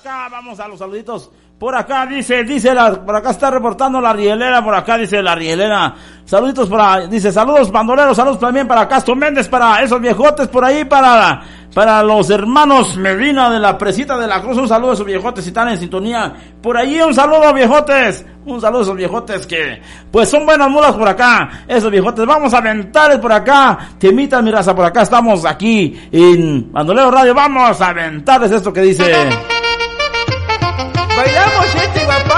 acá, vamos a los saluditos. Por acá por acá está reportando la rielera, por acá dice la rielera. Saluditos dice, saludos bandoleros, saludos también para Castro Méndez, para esos viejotes por ahí, para los hermanos Medina de la Presita de la Cruz, un saludo a esos viejotes si están en sintonía. Por allí un saludo viejotes, un saludo a esos viejotes que pues son buenas mulas por acá, esos viejotes. Vamos a aventarles por acá, temitas mi raza, por acá estamos aquí en Bandolero Radio, vamos a aventarles esto que dice...